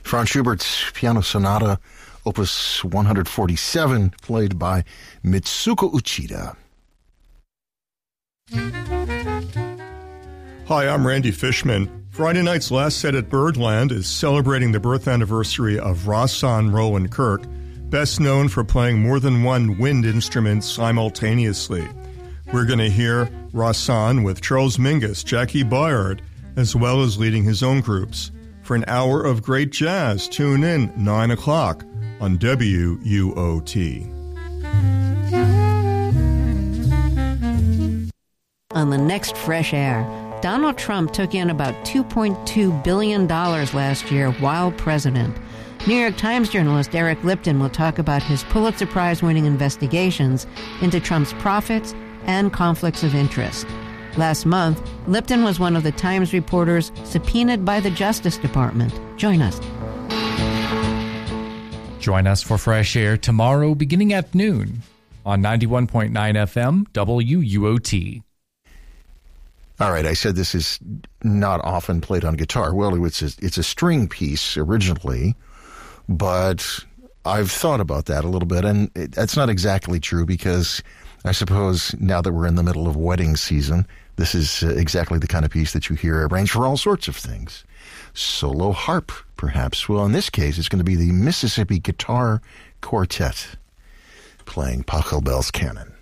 Franz Schubert's Piano Sonata, Opus 147, played by Mitsuko Uchida. Hi, I'm Randy Fishman. Friday night's Last Set at Birdland is celebrating the birth anniversary of Rahsaan Rowan Kirk, best known for playing more than one wind instrument simultaneously. We're going to hear Rahsaan with Charles Mingus, Jackie Byard, as well as leading his own groups. For an hour of great jazz, tune in 9 o'clock on WUOT. On the next Fresh Air, Donald Trump took in about $2.2 billion last year while president. New York Times journalist Eric Lipton will talk about his Pulitzer Prize-winning investigations into Trump's profits and conflicts of interest. Last month, Lipton was one of the Times reporters subpoenaed by the Justice Department. Join us. Join us for Fresh Air tomorrow beginning at noon on 91.9 FM WUOT. All right, I said this is not often played on guitar. Well, it's a string piece originally, but I've thought about that a little bit, and that's not exactly true because I suppose now that we're in the middle of wedding season, this is exactly the kind of piece that you hear arranged for all sorts of things. Solo harp, perhaps. Well, in this case, it's going to be the Mississippi Guitar Quartet playing Pachelbel's Canon.